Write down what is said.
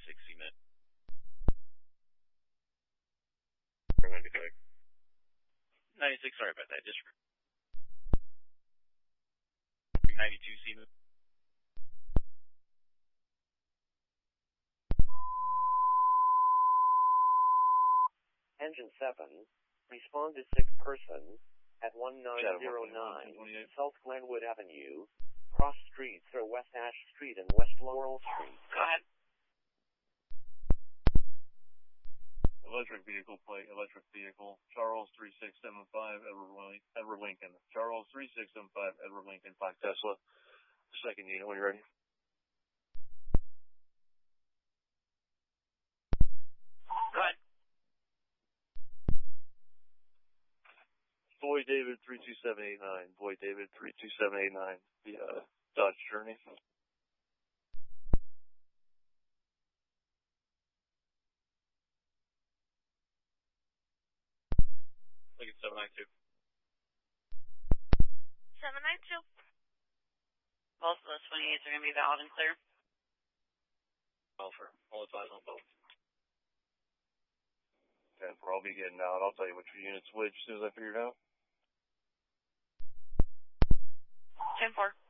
cement. 96, sorry about that. Just 92 cement. Engine 7, respond to 6th person at 1909 South Glenwood Avenue, cross streets are West Ash Street and West Laurel Street. Go ahead. Electric vehicle plate, electric vehicle, Charles 3675, Edward Lincoln. Charles 3675, Edward Lincoln, 5 Tesla. Second unit, when you're ready. Go ahead. Boy David 32789, Boy David 32789, the Dodge Journey. Look at 792. 792. Both of those 28s are going to be valid and clear. Offer. All advise on both. 10-4, I'll be getting out. I'll tell you which unit's which as soon as I figure it out. 10-4.